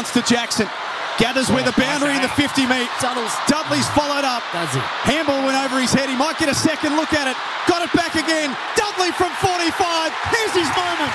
bounce to Jackson. Gathers where the boundary in the 50 metre. Dudley's followed up. Does he? Handball went over his head. He might get a second look at it. Got it back again. Dudley from 45. Here's his moment.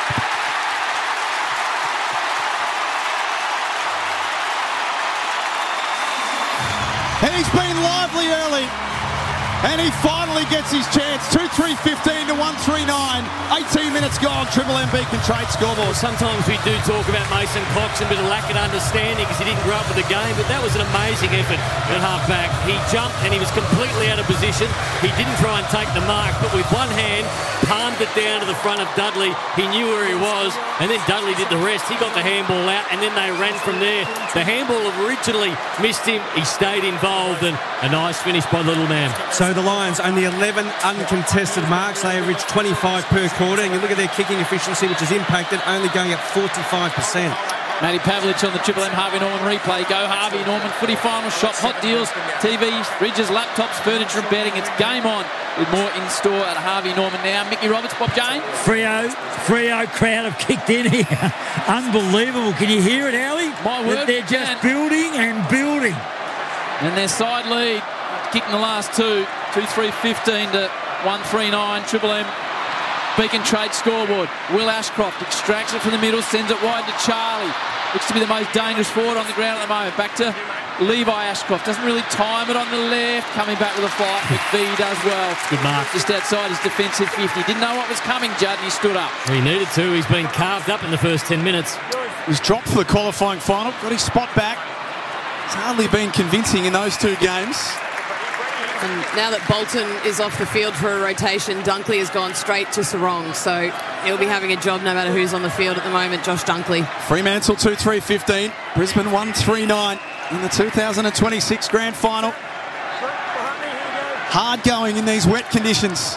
And he's been lively early. And he finally gets his chance. 2-3-15 to 1-3-9. 18 minutes gone. Triple M Beacon Trade scoreboard. Sometimes we do talk about Mason Cox and a bit of lack of understanding because he didn't grow up with the game, but that was an amazing effort at half-back. He jumped and he was completely out of position. He didn't try and take the mark, but with one hand, palmed it down to the front of Dudley. He knew where he was, and then Dudley did the rest. He got the handball out, and then they ran from there. The handball originally missed him. He stayed involved, and a nice finish by the little man. So the Lions, only 11 uncontested marks. They average 25 per quarter. And you look at their kicking efficiency, which is impacted, only going at 45%. Matty Pavlich on the Triple M Harvey Norman replay. Go Harvey Norman, footy final shot, hot deals, TVs, fridges, laptops, furniture and bedding. It's game on with more in store at Harvey Norman now. Mickey Roberts, Bob Jane. Freo crowd have kicked in here. Unbelievable. Can you hear it, Howie? My word, they're just building and building. And their side lead, kicking the last two. 2-3-15 to 1-3-9. Triple M Beacon Trade scoreboard. Will Ashcroft extracts it from the middle, sends it wide to Charlie. Looks to be the most dangerous forward on the ground at the moment. Back to Levi Ashcroft. Doesn't really time it on the left. Coming back with a fight. McVee does well. Good mark. Just outside his defensive 50. Didn't know what was coming, Judd, and he stood up. He needed to. He's been carved up in the first 10 minutes. He's dropped for the qualifying final. Got his spot back. It's hardly been convincing in those two games. And now that Bolton is off the field for a rotation, Dunkley has gone straight to Sarong. So he'll be having a job no matter who's on the field at the moment, Josh Dunkley. Fremantle 2-3-15. Brisbane 1-3-9 in the 2026 Grand Final. Hard going in these wet conditions.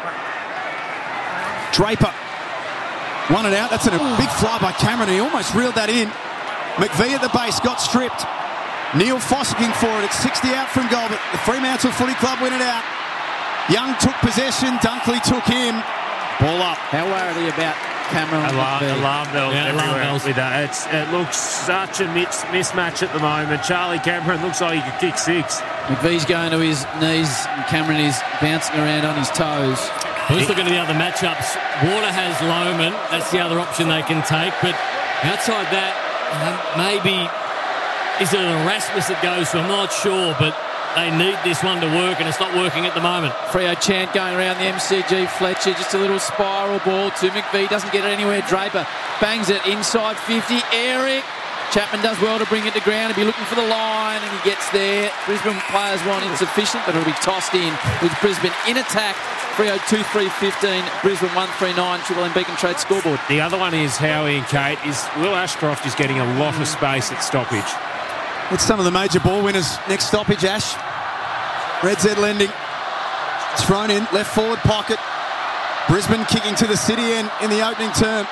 Draper won it out. That's a big fly by Cameron. He almost reeled that in. McVee at the base got stripped. Neil Fossicking for it. It's 60 out from goal, but the Fremantle Footy Club win it out. Young took possession. Dunkley took him. Ball up. How worried are you about Cameron? Alarm bells everywhere with that. It looks such a mismatch at the moment. Charlie Cameron looks like he could kick six. McVee's going to his knees and Cameron is bouncing around on his toes. Who's looking at the other matchups? Water has Lohman. That's the other option they can take. But outside that, maybe... Is it an Erasmus that goes to? I'm not sure, but they need this one to work, and it's not working at the moment. Freo chant going around the MCG. Fletcher, just a little spiral ball to McVee. Doesn't get it anywhere. Draper bangs it inside 50. Eric. Chapman does well to bring it to ground. He'll be looking for the line, and he gets there. Brisbane players want insufficient, but it'll be tossed in with Brisbane in attack. Freo 2-3-15. Brisbane 1-3-9. Triple M Beacon Trade scoreboard. The other one is Howie and Kate. Will Ashcroft is getting a lot of space at stoppage. It's some of the major ball winners. Next stoppage, Ash. Red Z lending. It's thrown in. Left forward pocket. Brisbane kicking to the city end in the opening term.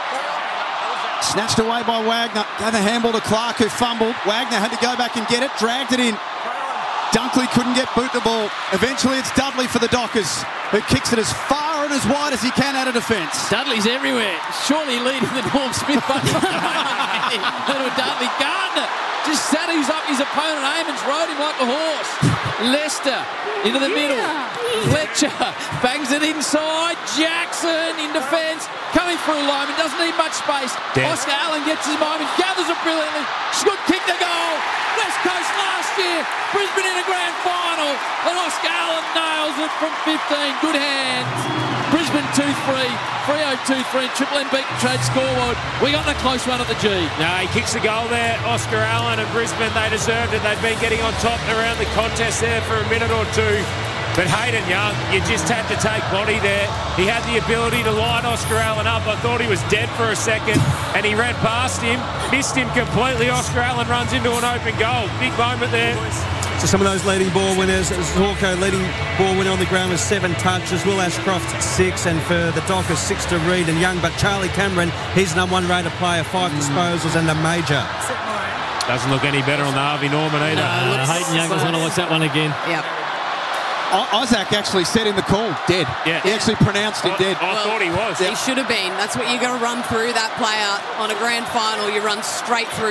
Snatched away by Wagner. Gave a handball to Clark, who fumbled. Wagner had to go back and get it. Dragged it in. Dunkley couldn't get boot the ball. Eventually it's Dudley for the Dockers, who kicks it as far and as wide as he can out of defence. Dudley's everywhere. Surely leading the Norm Smith bunch. Little Dudley. Gardner just sat up his opponent. Amons rode him like a horse. Lester into the middle. Fletcher bangs it inside. Jackson in defence. Coming through Lyman. Doesn't need much space. Oscar Allen gets his moment. Gathers it brilliantly. Should kick the goal. West Coast last year. Brisbane in a grand final. And Oscar Allen nails it from 15. Good hands. Brisbane 2-3. Freo 2-3. Triple M Beacon Trade scoreboard. We got a close one at the G. No, he kicks the goal there. Oscar Allen and Brisbane, they deserved it. They've been getting on top around the contest there for a minute or two. But Hayden Young, you just had to take body there. He had the ability to line Oscar Allen up. I thought he was dead for a second, and he ran past him, missed him completely. Oscar Allen runs into an open goal. Big moment there. So some of those leading ball winners, Zorko leading ball winner on the ground with 7 touches, Will Ashcroft 6, and for the Dockers 6 to Reid and Young. But Charlie Cameron, he's number 1 rated player, 5 disposals and a major. Doesn't look any better on the Harvey Norman either. Hayden Young doesn't want to watch that one again. Yep. Isaac actually said in the call, dead. Yeah. He actually pronounced it dead. I thought he was. He should have been. That's what you're going to run through that player on a grand final. You run straight through.